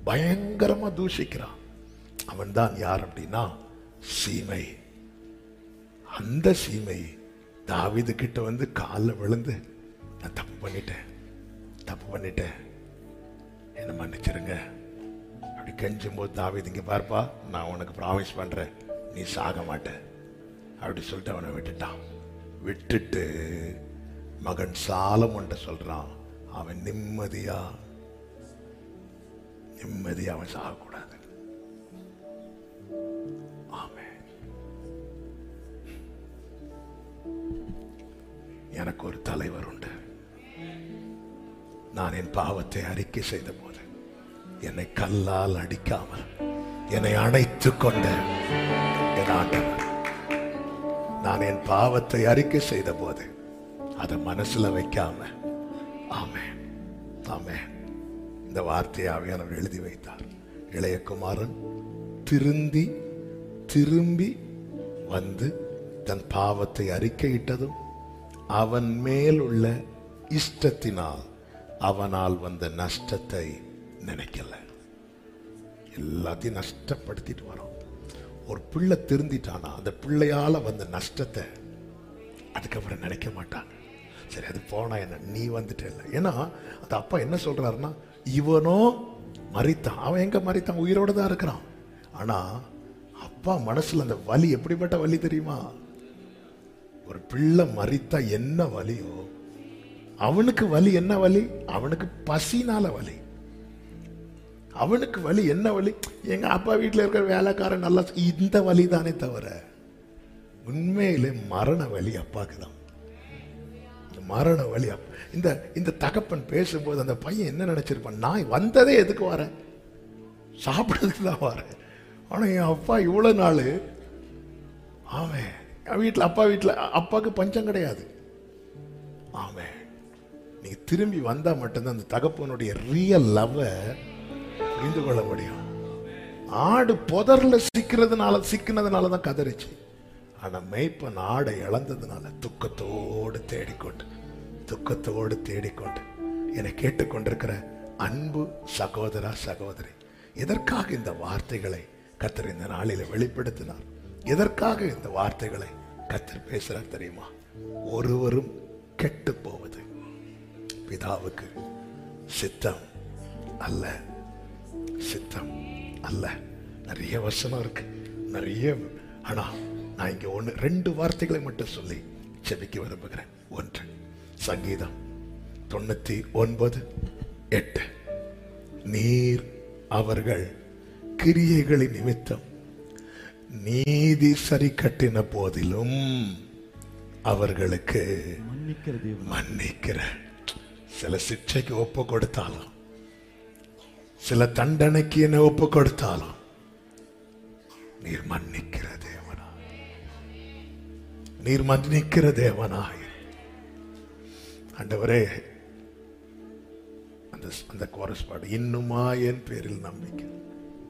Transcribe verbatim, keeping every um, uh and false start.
பயங்கரமா தூஷிக்கிறான். அவன் தான் யார் அப்படின்னா சீமை. அந்த சீமை தாவீது கிட்ட வந்து காலில் விழுந்து, நான் தப்பு பண்ணிட்டேன் தப்பு பண்ணிட்டேன் என்ன மன்னிச்சிருங்க அப்படி கெஞ்சும் போது தாவீது, இங்க பார்ப்பா, நான் உனக்கு ப்ராமிஸ் பண்றேன், நீ சாக மாட்ட அப்படி சொல்லிட்டு அவனை விட்டுட்டான். விட்டுட்டு மகன் சாலமோன்ட்ட சொல்றான், அவன் நிம்மதியா நிம்மதியா அவன் சாகக்கூடாது. ஆமென். எனக்கு ஒரு தலைவர் உண்டு. நான் என் பாவத்தை அறிக்கை செய்த போது என்னை கல்லால் அடிக்காமல் என்னை அணைத்துக் கொண்ட என் ஆண்டவர். நான் என் பாவத்தை அறிக்கை செய்த போது அதை மனசுல வைக்காம, ஆமென் ஆமென், இந்த வார்த்தையை ஆவியானவர் எழுதி வைத்தார். இளையகுமாரன் திருந்தி திரும்பி வந்து தன் பாவத்தை அறிக்கையிட்டதும் அவன் மேல் உள்ள இஷ்டத்தினால் அவனால் வந்த நஷ்டத்தை நினைக்கல. எல்லாத்தையும் நஷ்டப்படுத்திட்டு வரோம். ஒரு பிள்ளை திருந்திட்டானா அந்த பிள்ளையால வந்த நஷ்டத்தை அதுக்கப்புறம் நினைக்க மாட்டாங்க. சரி, அது போனா என்ன, நீ வந்துட்டு இல்லை. ஏன்னா அந்த அப்பா என்ன சொல்றாருன்னா, இவனோ மரித்தான், அவன் எங்க மரித்தான், உயிரோட தான் இருக்கிறான். ஆனா அப்பா மனசுல அந்த வலி எப்படிப்பட்ட வலி தெரியுமா? ஒரு பிள்ளை மரித்தா என்ன வலியோ அவனுக்கு வலி என்ன வலி? அவனுக்கு பசினால வலி. அவனுக்கு வலி என்ன வலி? எங்க அப்பா வீட்டில் இருக்கிற வேலைக்காரன் நல்லா, இந்த வலி தானே தவிர உண்மையிலே மரண வலி அப்பாக்கு தான். மரண வலி. இந்த இந்த தகப்பன் பேசும்போது அந்த பையன் என்ன நினைச்சிருப்பான், நான் வந்ததே எதுக்கு வரேன், சாப்பிட்றதுக்கு தான் வரேன். ஆனா என் அப்பா இவ்வளவு நாள், ஆமென், வீட்டில் அப்பா வீட்டில் அப்பாவுக்கு பஞ்சம் கிடையாது. ஆமென். நீங்க திரும்பி வந்தா மட்டும்தான் அந்த தகப்பனுடைய ரியல் லவ்வை புரிந்து கொள்ள முடியும். ஆடு புதர்ல சிக்கிறதுனால சிக்கினதுனால தான் கதறிச்சு. ஆனா மேய்ப்பன் ஆடை இழந்ததுனால துக்கத்தோடு தேடிக்கொண்டு துக்கத்தோடு தேடிக்கொண்டு என்னை கேட்டுக்கொண்டிருக்கிற அன்பு சகோதரா சகோதரி, எதற்காக இந்த வார்த்தைகளை கர்த்தர் இந்த நாளில வெளிப்படுத்தினார்? எதற்காக இந்த வார்த்தைகளை கர்த்தர் பேசுறார் தெரியுமா? ஒருவரும் கெட்டு போவது பிதாவுக்கு சித்தம் அல்ல, சித்தம் அல்ல. நிறைய வசனம் இருக்கு, நிறைய. ஆனா நான் இங்க ஒண்ணு ரெண்டு வார்த்தைகளை மட்டும் சொல்லி செபிக்க விரும்புகிறேன். ஒன்று, சங்கீதம் தொண்ணூத்தி ஒன்பது எட்டு, நீர் அவர்கள் கிரியைகளின் நிமித்தம் நீதி சரி கட்டின போதிலும் அவர்களுக்கு மன்னிக்கிற. சில சிக்ஷைக்கு ஒப்பு கொடுத்தாலும், சில தண்டனைக்கு என்ன ஒப்பு கொடுத்தாலும் நீர் மன்னிக்கிற தேவனா, நீர் மன்னிக்கிற தேவனாய். ஆண்டவரே, அந்த அந்த கோரஸ் பாடு, இன்னுமா என் பேரில் நம்பிக்கை